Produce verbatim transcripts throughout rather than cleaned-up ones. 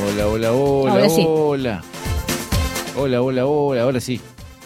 Hola, hola, hola, Ahora sí. hola. Hola, hola, hola, ahora sí.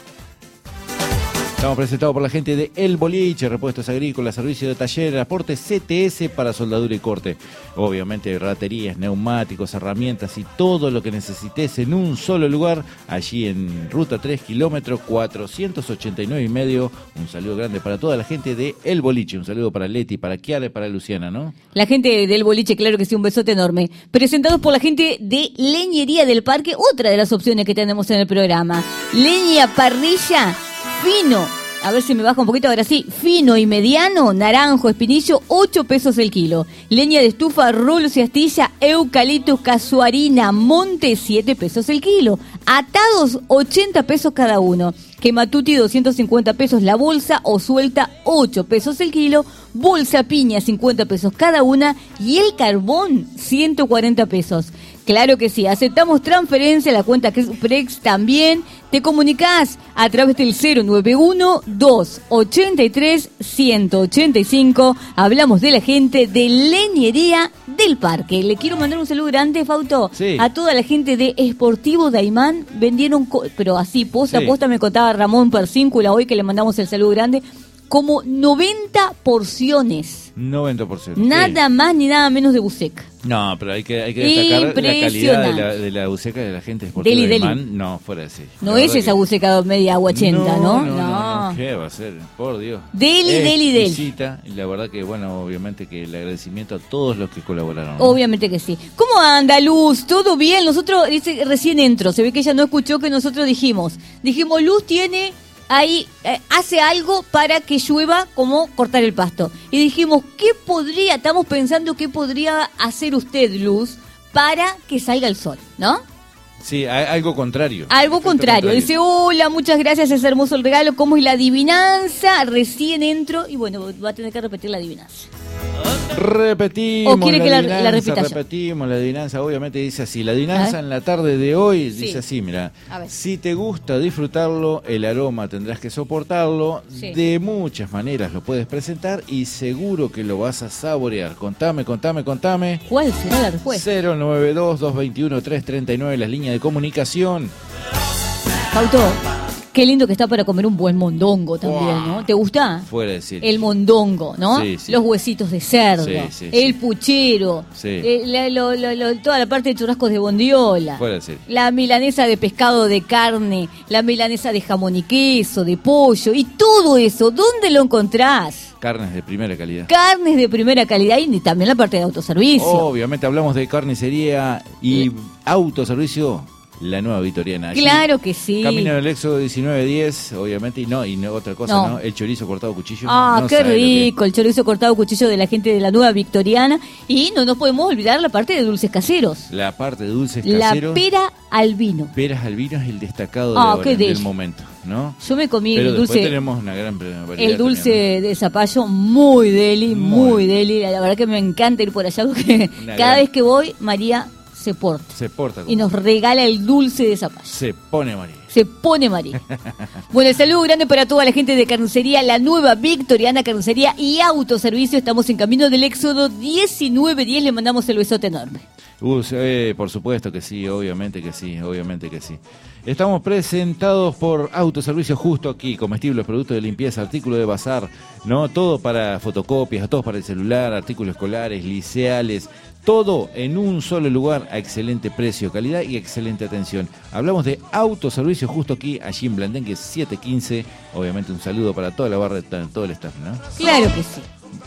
Estamos presentados por la gente de El Boliche, repuestos agrícolas, servicio de taller, aporte C T S para soldadura y corte. Obviamente raterías, neumáticos, herramientas y todo lo que necesites en un solo lugar, allí en Ruta tres, kilómetro cuatrocientos ochenta y nueve y medio. Un saludo grande para toda la gente de El Boliche, un saludo para Leti, para Kiara y para Luciana, ¿no? La gente del Boliche, claro que sí, un besote enorme. Presentados por la gente de Leñería del Parque, otra de las opciones que tenemos en el programa. Leña, parrilla, fino, a ver si me baja un poquito, ahora sí, fino y mediano, naranjo, espinillo, ocho pesos el kilo. Leña de estufa, rulos y astilla, eucaliptus, casuarina, monte, siete pesos el kilo. Atados, ochenta pesos cada uno. Quematuti, doscientos cincuenta pesos la bolsa o suelta, ocho pesos el kilo. Bolsa piña, cincuenta pesos cada una. Y el carbón, ciento cuarenta pesos. Claro que sí, aceptamos transferencia, la cuenta que es Prex también. Te comunicás a través del cero nueve uno, dos ochenta y tres, ciento ochenta y cinco. Hablamos de la gente de Leñería del Parque. Le quiero mandar un saludo grande, Fauto, sí. a toda la gente de Esportivo Daimán. Vendieron, co- pero así, posta a Sí. posta, me contaba Ramón Persíncula hoy que le mandamos el saludo grande, como noventa porciones. noventa por ciento. Nada Sí. más ni nada menos de buceca. No, pero hay que, hay que destacar la calidad de la, Impresionante. de la buceca de la gente de Deli, deli. Daimán. No, fuera de sí. No La es verdad esa que- buceca media aguachenta, ¿no? No, no, no, no. ¿Qué va a ser? Por Dios. Deli, deli, deli. Exquisita. Y la verdad que, bueno, obviamente que el agradecimiento a todos los que colaboraron, ¿no? Obviamente que sí. ¿Cómo anda, Luz? ¿Todo bien? Nosotros, dice, recién entro. Se ve que ella no escuchó que nosotros dijimos. Dijimos, Luz tiene ahí, eh, hace algo para que llueva, como cortar el pasto. Y dijimos, ¿qué podría, estamos pensando qué podría hacer usted, Luz, para que salga el sol, ¿no? Sí, hay algo contrario. Algo Efecto contrario. Dice, hola, muchas gracias, es hermoso el regalo. ¿Cómo es la adivinanza? Recién entro y bueno, va a tener que repetir la adivinanza. Repetimos ¿O quiere la que la- adivinanza, la repita yo? repetimos la adivinanza, obviamente dice así, la A adivinanza ver. en la tarde de hoy Sí. dice así, mira, A ver. si te gusta disfrutarlo, el aroma tendrás que soportarlo, Sí. de muchas maneras lo puedes presentar y seguro que lo vas a saborear. Contame, contame, contame. ¿Cuál será la respuesta? cero nueve dos, dos veintiuno, trescientos treinta y nueve, las líneas de comunicación. Fauto, qué lindo que está para comer un buen mondongo también, Wow. ¿no? ¿Te gusta? Fuera de serie. El mondongo, ¿no? Sí, sí. Los huesitos de cerdo, Sí, sí, el sí. puchero, Sí. eh, la- lo- lo- lo- toda la parte de churrascos de bondiola, Fuera de serie. la milanesa de pescado de carne, la milanesa de jamón y queso, de pollo, y todo eso, ¿dónde lo encontrás? Carnes de primera calidad. Carnes de primera calidad y también la parte de autoservicio. Obviamente hablamos de carnicería y autoservicio, la nueva Vitoriana. Allí, Claro que sí. Camino del Éxodo diecinueve diez, obviamente, y no, y no, otra cosa, No. ¿no? El chorizo cortado a cuchillo. Ah, no qué sabe lo que es. rico, el chorizo cortado a cuchillo de la gente de la Nueva Victoriana. Y no nos podemos olvidar la parte de dulces caseros. La parte de dulces La caseros. pera al vino. Peras al vino es el destacado de Ah, ahora, qué del delicia. momento, ¿no? Yo me comí Pero el después dulce, tenemos una gran variedad. el dulce también, de zapallo, muy deli, muy, Muy. deli. La verdad que me encanta ir por allá porque Una cada gran- vez que voy, María se porta ¿no? Se porta como y nos regala el dulce de zapallo. se pone María. Se pone María. Bueno, el saludo grande para toda la gente de Carnicería, la Nueva Victoriana Carnicería y Autoservicio. Estamos en camino del Éxodo diecinueve diez. Le mandamos el besote enorme. Uh, eh, por supuesto que sí, obviamente que sí, obviamente que sí. Estamos presentados por Autoservicio justo aquí, comestibles, productos de limpieza, artículos de bazar, ¿no? Todo para fotocopias, todo para el celular, artículos escolares, liceales, todo en un solo lugar a excelente precio, calidad y excelente atención. Hablamos de Autoservicio justo aquí, allí en Blandengue setecientos quince. Obviamente un saludo para toda la barra, todo el staff, ¿no? Claro que sí.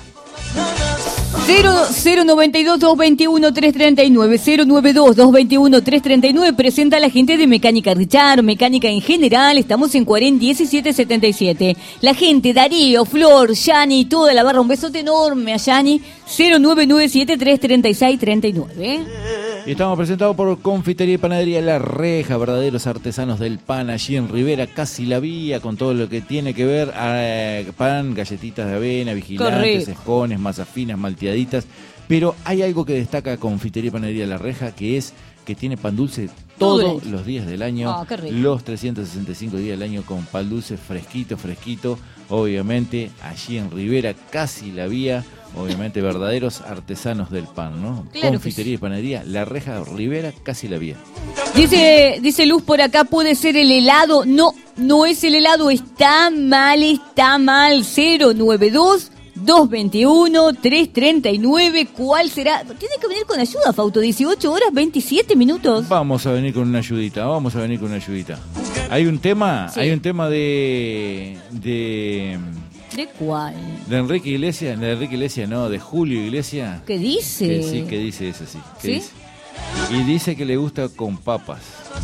cero noventa y dos, doscientos veintiuno, trescientos treinta y nueve, cero noventa y dos, doscientos veintiuno, trescientos treinta y nueve, presenta a la gente de Mecánica Richard, Mecánica en general, estamos en Cuarén diecisiete setenta y siete. La gente, Darío, Flor, Yani, toda la barra, un besote enorme a Yani, cero nueve nueve siete, trescientos treinta y seis, treinta y nueve. Y estamos presentados por Confitería y Panadería La Reja, verdaderos artesanos del pan, allí en Rivera, casi la vía, con todo lo que tiene que ver eh, pan, galletitas de avena, vigilantes, Correcto. escones, masas finas, malteaditas. Pero hay algo que destaca Confitería y Panadería La Reja, que es que tiene pan dulce Todo el todos año. los días del año, Ah, qué rico. los trescientos sesenta y cinco días del año con pan dulce fresquito, fresquito, obviamente, allí en Rivera, casi la vía. Obviamente, verdaderos artesanos del pan, ¿no? Claro. Confitería y panadería, La Reja, Rivera, casi la vía. Dice, dice Luz por acá, puede ser el helado. No, no es el helado, está mal, está mal. cero nueve dos, dos veintiuno, trescientos treinta y nueve. ¿Cuál será? Tiene que venir con ayuda, Fauto. dieciocho horas, veintisiete minutos. Vamos a venir con una ayudita, vamos a venir con una ayudita. Hay un tema, Sí. hay un tema de... de ¿De cuál? De Enrique Iglesias, de Enrique Iglesias no, de Julio Iglesias. ¿Qué dice? Que sí, que dice eso, sí. Que ¿Sí? dice. Y dice que le gusta con papas.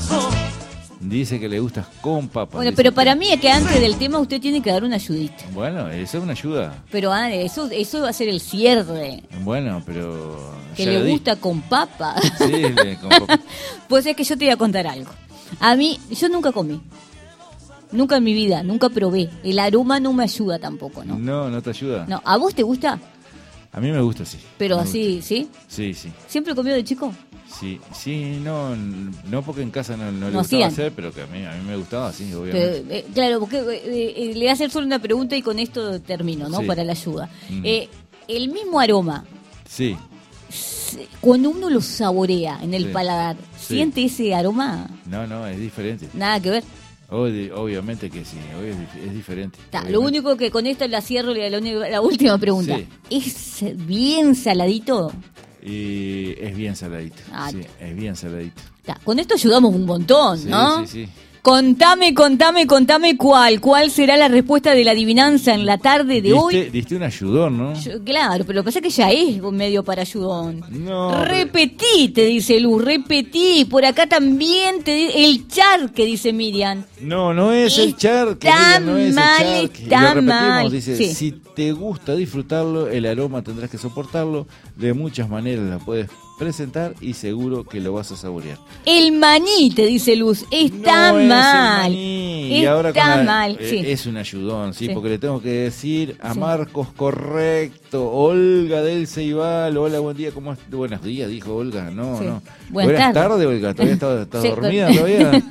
Dice que le gusta con papas. Bueno, dice pero que- para mí es que antes del tema usted tiene que dar una ayudita. Bueno, eso es una ayuda. Pero ah, eso, eso va a ser el cierre. Bueno, pero... Que ya le lo di. gusta con papa. Sí, le- con papas. Pues es que yo te voy a contar algo. A mí, yo nunca comí. Nunca en mi vida, nunca probé. El aroma no me ayuda tampoco, ¿no? No, no te ayuda. No, ¿a vos te gusta? A mí me gusta, sí. Pero Me así, ¿sí? gusta. Sí, sí. ¿Siempre comió de chico? Sí, sí, no, no porque en casa no, no le No gustaba hacían. hacer, pero que a mí, a mí me gustaba, sí, obviamente. Pero, eh, claro, porque eh, eh, le voy a hacer solo una pregunta y con esto termino, ¿no? Sí. Para la ayuda. Mm. Eh, el mismo aroma, Sí, se- cuando uno lo saborea en el Sí. paladar, Sí. ¿siente ese aroma? no, no, es diferente. Nada que ver. Obvi- obviamente que sí, obvio es, dif- es diferente. Ta, lo obviamente. único que con esto la cierro, la, la- la última pregunta. ¿Es bien saladito? Y es bien saladito. Ah, Sí, es bien saladito. Ta, con esto ayudamos un montón, Sí, ¿no? sí, sí. Contame, contame, contame cuál. ¿Cuál será la respuesta de la adivinanza en la tarde de Diste, hoy? diste un ayudón, ¿no? Yo- claro, pero lo que pasa es que ya es un medio para ayudón. No, pero- Repetí, te dice Luz, repetí. Por acá también te di- el charque, dice Miriam. No, no es el charque, Está Miriam, no es mal, el charque. Y está lo repetimos, mal. dice, Sí. si te gusta disfrutarlo, el aroma tendrás que soportarlo. De muchas maneras la puedes presentar y seguro que lo vas a saborear. El maní, te dice Luz, está No es el mal. maní. Y ahora Está con la- mal, eh, sí. Es un ayudón, ¿sí? Sí. Porque le tengo que decir a Sí. Marcos, correcto. Olga del Ceibal, hola, buen día, ¿cómo estás? Buenos días, dijo Olga. No, Sí. no. Buenas Buenas tardes. tardes, Olga. ¿Todavía estás estás Sí, dormida con- todavía?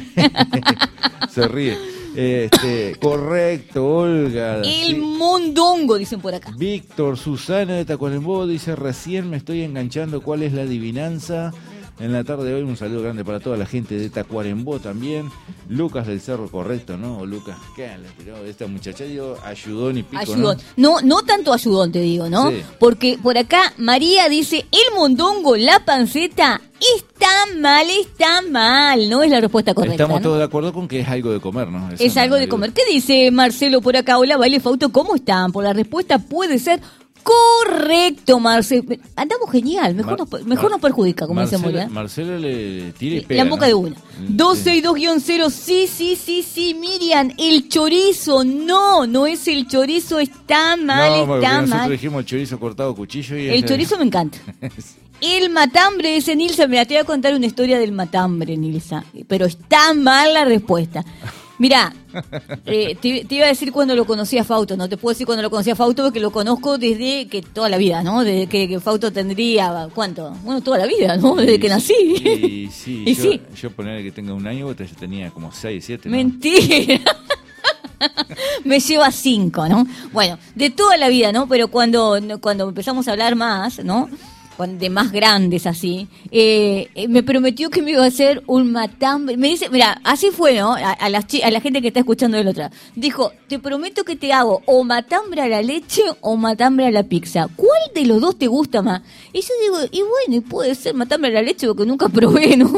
Se ríe. Este, correcto, Olga. El Sí. mondongo, dicen por acá. Víctor Susana de Tacuarembó dice, recién me estoy enganchando, ¿cuál es la adivinanza? En la tarde de hoy un saludo grande para toda la gente de Tacuarembó también. Lucas del Cerro, correcto, ¿no? O Lucas, ¿qué le tiró? Esta muchacha dio ayudón y pico, Ayudón. No, no tanto ayudón, te digo, ¿no? Sí. Porque por acá María dice, el mondongo, la panceta, está mal, está mal. No es la respuesta ¿no? correcta. Estamos ¿no? todos de acuerdo con que es algo de comer, ¿no? Eso Es no- algo no de digo- comer. ¿Qué dice Marcelo por acá? Hola, Baile Fauto, ¿cómo están? Por la respuesta puede ser correcto, Marcelo. Andamos genial, mejor, Mar- nos, mejor Mar- nos perjudica, como dice Marcelo, Moria. Marcelo le tira y pega, La boca ¿no? de una. dos seis dos guión cero, sí, sí, sí, sí, Miriam, el chorizo, no, no es el chorizo, está mal, No, porque está nosotros mal. dijimos el chorizo cortado a cuchillo y... El ese- chorizo me encanta. El matambre, ese Nilsa, mira, te voy a contar una historia del matambre, Nilsa, pero está mal la respuesta. Mirá, eh, te, te iba a decir cuando lo conocí a Fauto, no te puedo decir cuando lo conocí a Fauto porque lo conozco desde que toda la vida, ¿no? Desde que, que Fauto tendría, ¿cuánto? Bueno, toda la vida, ¿no? Desde Y que sí, nací. Y sí, Y yo, sí. yo ponerle que tenga un año, vos te- yo tenía como seis, siete, ¿no? Mentira. Me lleva cinco, ¿no? Bueno, de toda la vida, ¿no? Pero cuando, cuando empezamos a hablar más, ¿no? Cuando- de más grandes así, eh, eh, me prometió que me iba a hacer un matambre. Me dice, mira, así fue, ¿no? A, a, la, chi- a la gente que está escuchando del otro. Dijo, te prometo que te hago o matambre a la leche o matambre a la pizza. ¿Cuál de los dos te gusta más? Y yo digo, y bueno, y puede ser matambre a la leche porque nunca probé, ¿no?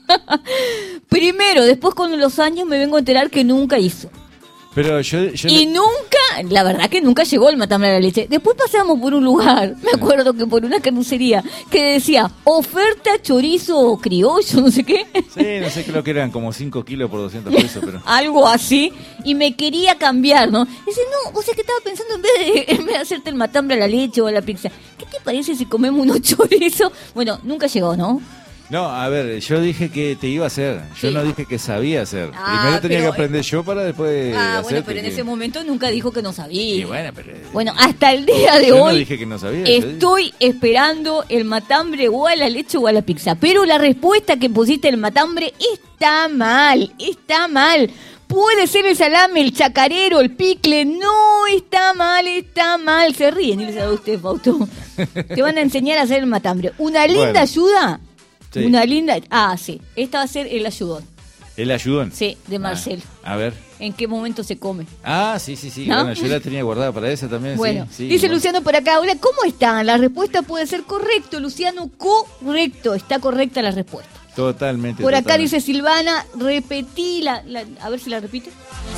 Primero, después con los años me vengo a enterar que nunca hizo. Pero yo... yo Y le- nunca, la verdad que nunca llegó el matambre a la leche. Después pasamos por un lugar, me acuerdo que por una carnicería, que decía, oferta chorizo criollo, no sé qué. Sí, no sé, creo que eran como cinco kilos por doscientos pesos, pero... Algo así, y me quería cambiar, ¿no? Dice, no, o sea que estaba pensando en vez de, en vez de hacerte el matambre a la leche o a la pizza, ¿qué te parece si comemos unos chorizos? Bueno, nunca llegó, ¿no? No, a ver, yo dije que te iba a hacer, yo Sí. no dije que sabía hacer. Ah, Primero tenía pero- que aprender yo para después Ah, bueno, hacerte pero en que- ese momento nunca dijo que no sabía. Y bueno, pero... Bueno, hasta el día de yo hoy no dije que no sabía. yo dije- estoy esperando el matambre o a la leche o a la pizza. Pero la respuesta que pusiste el matambre está mal, está mal. Puede ser el salame, el chacarero, el picle. No, está mal, está mal. Se ríen y les da usted, Fausto. Te van a enseñar a hacer el matambre. Una linda Bueno. ayuda. Sí. Una linda... Ah, sí. Esta va a ser el ayudón. ¿El ayudón? Sí, de Marcelo. Ah, a ver. ¿En qué momento se come? Ah, sí, sí, sí. ¿No? Bueno, yo la tenía guardada para esa también. Bueno, sí, sí, dice bueno. Luciano por acá. Hola, ¿cómo están? La respuesta puede ser correcto, Luciano. Correcto. Está correcta la respuesta. Totalmente. Por acá totalmente. dice Silvana, repetí la, la... A ver si la repite.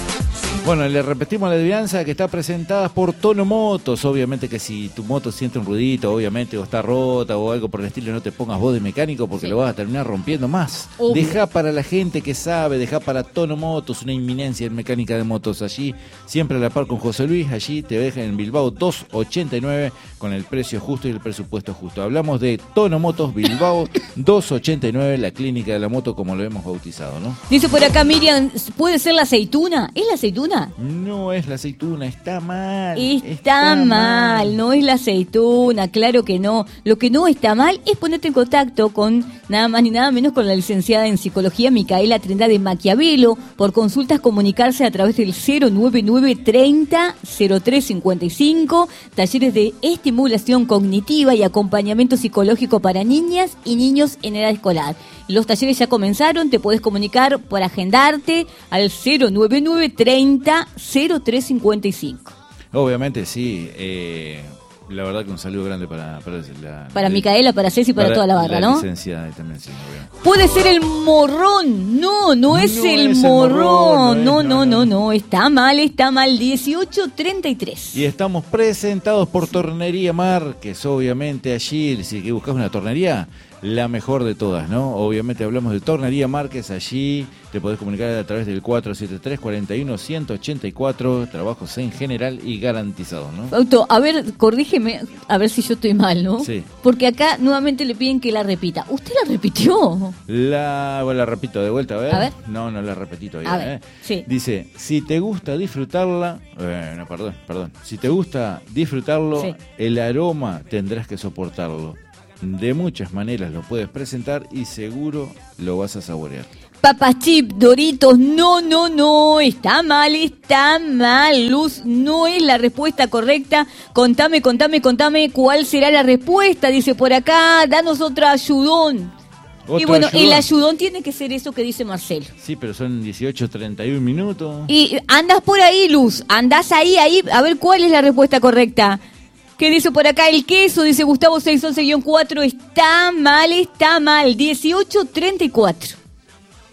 Bueno, le repetimos la adivinanza que está presentada por Tono Motos. Obviamente que si tu moto siente un ruidito, obviamente, o está rota o algo por el estilo, no te pongas vos de mecánico porque Sí. lo vas a terminar rompiendo más. Obvio. Deja para la gente que sabe, deja para Tono Motos, una inminencia en mecánica de motos allí. Siempre a la par con José Luis, allí te dejan en Bilbao dos ochenta y nueve con el precio justo y el presupuesto justo. Hablamos de Tono Motos Bilbao dos ochenta y nueve, la clínica de la moto como lo hemos bautizado, ¿no? Dice por acá Miriam, ¿puede ser la aceituna? ¿Es la aceituna? No es la aceituna, está mal. Está mal, no es la aceituna, claro que no. Lo que no está mal es ponerte en contacto con nada más ni nada menos con la licenciada en psicología Micaela Trindade Maquiavelo. Por consultas comunicarse a través del cero nueve nueve treinta cero tres cincuenta y cinco. Talleres de estimulación cognitiva y acompañamiento psicológico para niñas y niños en edad escolar. Los talleres ya comenzaron, te puedes comunicar por agendarte al cero nueve nueve treinta cero tres cincuenta y cinco. Obviamente sí, eh, la verdad que un saludo grande para para, la, Para la- Micaela, para Ceci y para, toda la barra, ¿no? licenciada también, sí, obvio. Puede ser el morrón. No, no es, No el, es el morrón. morrón, No, no no, es, no, no, no. no. Está mal, está mal. dieciocho treinta y tres. Y estamos presentados por Tornería Márquez, obviamente allí, si que buscas una tornería, la mejor de todas, ¿no? Obviamente hablamos de Tornería Márquez, allí te podés comunicar a través del cuatro siete tres, cuatro uno, uno ocho cuatro, trabajos en general y garantizados, ¿no? Auto, a ver, corrígeme, a ver si yo estoy mal, ¿no? Sí. Porque acá nuevamente le piden que la repita. ¿Usted la repitió? La, bueno, la repito de vuelta, a ver. A ver. No, no la repetí todavía. A ver, ¿eh? sí. Dice, si te gusta disfrutarla, bueno, perdón, perdón. Si te gusta disfrutarlo, Sí. el aroma tendrás que soportarlo. De muchas maneras lo puedes presentar y seguro lo vas a saborear. Papas chip, Doritos, no, no, no, está mal, está mal, Luz, no es la respuesta correcta. Contame, contame, contame cuál será la respuesta, dice por acá, danos otra ayudón. Y Otro bueno, ayudón. el ayudón tiene que ser eso que dice Marcelo. Sí, pero son dieciocho treinta y uno minutos. Y andas por ahí, Luz, andás ahí, ahí, a ver cuál es la respuesta correcta. ¿Qué dice por acá? El queso, dice Gustavo seiscientos once guión cuatro, está mal, está mal, dieciocho treinta y cuatro.